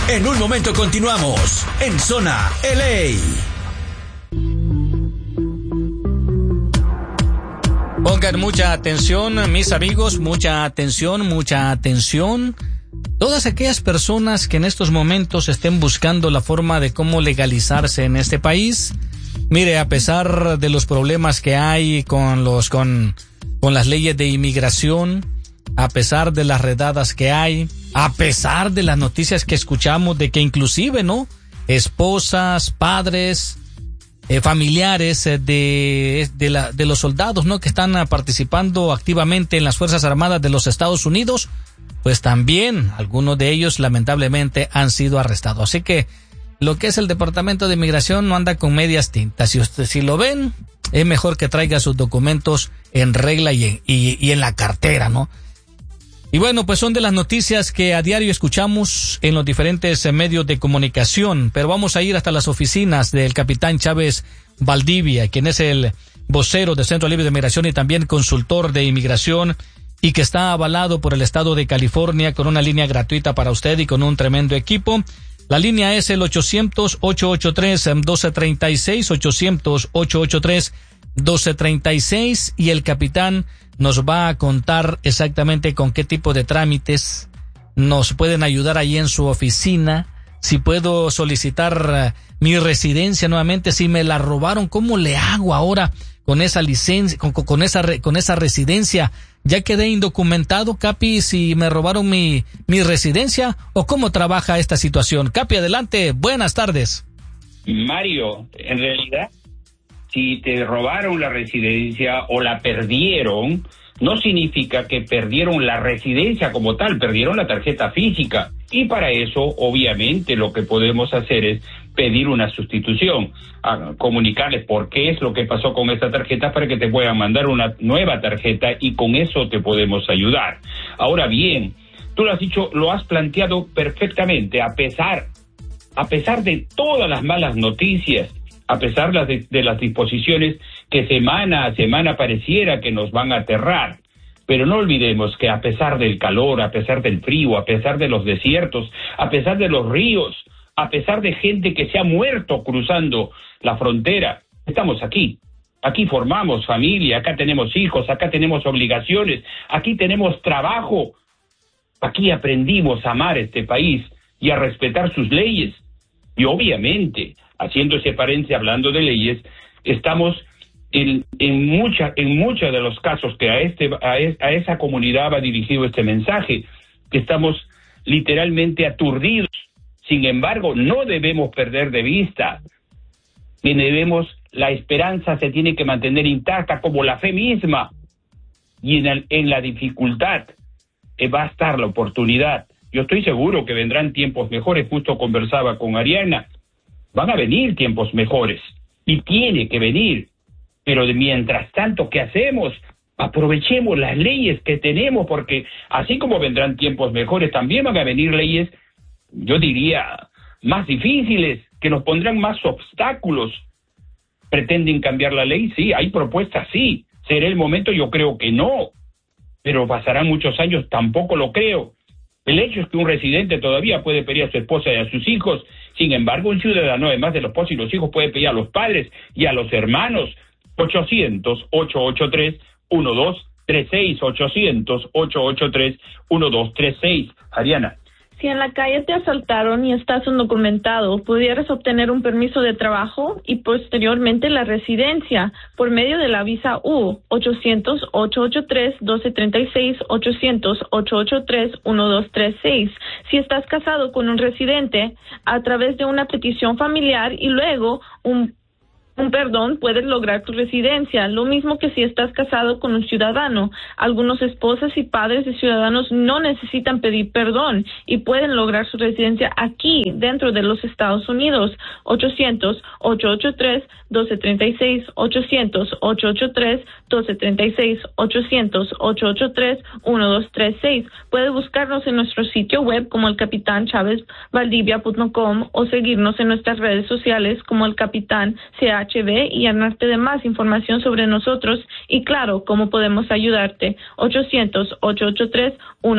En un momento continuamos en Zona LA. Pongan mucha atención, mis amigos, mucha atención, mucha atención. Todas aquellas personas que en estos momentos estén buscando la forma de cómo legalizarse en este país, mire, a pesar de los problemas que hay con las leyes de inmigración, a pesar de las redadas que hay, a pesar de las noticias que escuchamos de que inclusive, ¿no?, esposas, padres, familiares de los soldados, ¿no?, que están participando activamente en las Fuerzas Armadas de los Estados Unidos, pues también algunos de ellos lamentablemente han sido arrestados. Así que lo que es el Departamento de Inmigración no anda con medias tintas. Si lo ven, es mejor que traiga sus documentos en regla y en la cartera, ¿no? Y bueno, pues son de las noticias que a diario escuchamos en los diferentes medios de comunicación, pero vamos a ir hasta las oficinas del capitán Chávez Valdivia, quien es el vocero del Centro Libre de Migración y también consultor de inmigración, y que está avalado por el estado de California con una línea gratuita para usted y con un tremendo equipo. La línea es el 800-883-1236, 800-883-1236, y el capitán nos va a contar exactamente con qué tipo de trámites nos pueden ayudar ahí en su oficina. Si puedo solicitar mi residencia nuevamente, si me la robaron, ¿cómo le hago ahora con esa licencia, con esa residencia? ¿Ya quedé indocumentado, Capi, si me robaron mi residencia? ¿O cómo trabaja esta situación? Capi, adelante, buenas tardes. Mario, en realidad, si te robaron la residencia o la perdieron, no significa que perdieron la residencia como tal, perdieron la tarjeta física. Y para eso, obviamente, lo que podemos hacer es pedir una sustitución, comunicarles por qué es lo que pasó con esta tarjeta para que te puedan mandar una nueva tarjeta, y con eso te podemos ayudar. Ahora bien, tú lo has dicho, lo has planteado perfectamente, a pesar de todas las malas noticias, a pesar de las disposiciones que semana a semana pareciera que nos van a aterrar. Pero no olvidemos que a pesar del calor, a pesar del frío, a pesar de los desiertos, a pesar de los ríos, a pesar de gente que se ha muerto cruzando la frontera, estamos aquí. Aquí formamos familia, acá tenemos hijos, acá tenemos obligaciones, aquí tenemos trabajo. Aquí aprendimos a amar este país y a respetar sus leyes. Y obviamente, haciendo ese paréntesis, hablando de leyes, estamos en muchos de los casos que a esa comunidad va dirigido este mensaje, que estamos literalmente aturdidos. Sin embargo, no debemos perder de vista que la esperanza se tiene que mantener intacta, como la fe misma, y en la dificultad va a estar la oportunidad. Yo estoy seguro que vendrán tiempos mejores. Justo conversaba con Ariana, van a venir tiempos mejores y tiene que venir, pero mientras tanto, ¿qué hacemos? Aprovechemos las leyes que tenemos, porque así como vendrán tiempos mejores, también van a venir leyes, yo diría, más difíciles, que nos pondrán más obstáculos. ¿Pretenden cambiar la ley? Sí. ¿Hay propuestas? Sí. ¿Será el momento? Yo creo que no, pero pasarán muchos años, tampoco lo creo. El hecho es que un residente todavía puede pedir a su esposa y a sus hijos. Sin embargo, un ciudadano, además de los esposos y los hijos, puede pedir a los padres y a los hermanos. 800-883-1236, 800-883-1236. Ariana. Si en la calle te asaltaron y estás indocumentado, pudieras obtener un permiso de trabajo y posteriormente la residencia por medio de la visa U. 800-883-1236, 800-883-1236. Si estás casado con un residente, a través de una petición familiar y luego un perdón, puedes lograr tu residencia. Lo mismo que si estás casado con un ciudadano. Algunos esposas y padres de ciudadanos no necesitan pedir perdón y pueden lograr su residencia aquí, dentro de los Estados Unidos. 800-883-1236, 800-883-1236, 800-883-1236. Puedes buscarnos en nuestro sitio web como el capitanchavesvaldivia.com o seguirnos en nuestras redes sociales como el Capitán CHV y llenarte de más información sobre nosotros y claro, cómo podemos ayudarte. 800-883-1236.